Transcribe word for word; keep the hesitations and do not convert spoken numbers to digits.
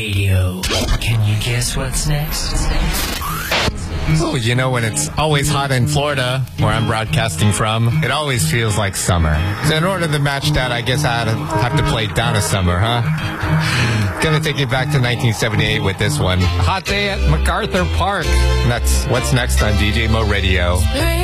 Radio. Can you guess what's next? Oh, you know, when it's always hot in Florida, where I'm broadcasting from, it always feels like summer. So in order to match that, I guess I'd have to play Donna Summer, huh? Gonna take you back to nineteen seventy-eight with this one. Hot day at MacArthur Park. And that's what's next on D J Mo Radio.